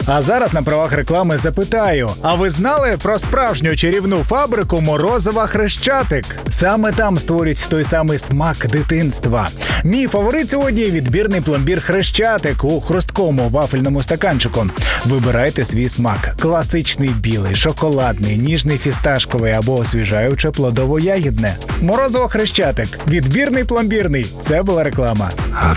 А зараз на правах реклами запитаю, а ви знали про справжню чарівну фабрику Морозова Хрещатик? Саме там створюють той самий смак дитинства. Мій фаворит сьогодні – відбірний пломбір Хрещатик у хрусткому вафельному стаканчику. Вибирайте свій смак. Класичний білий, шоколадний, ніжний фісташковий або освіжаюче плодово-ягідне. Морозова Хрещатик. Відбірний пломбірний. Це була реклама.